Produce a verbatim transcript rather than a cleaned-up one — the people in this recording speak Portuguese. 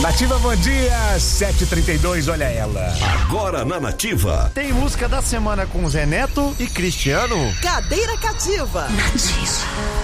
Nativa, bom dia, sete e trinta e dois, olha ela. Agora na Nativa. Tem música da semana com Zé Neto e Cristiano. Cadeira Cativa. Nativa.